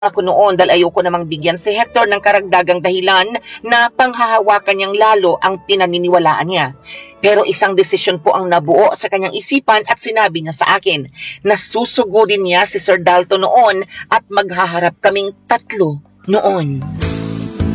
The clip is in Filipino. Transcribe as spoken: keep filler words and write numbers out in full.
ako noon dahil ayoko namang bigyan si Hector ng karagdagang dahilan na panghahawakan niyang lalo ang pinaniniwalaan niya. Pero isang desisyon po ang nabuo sa kanyang isipan at sinabi niya sa akin na susugudin niya si Sir Dalton noon at maghaharap kaming tatlo noon.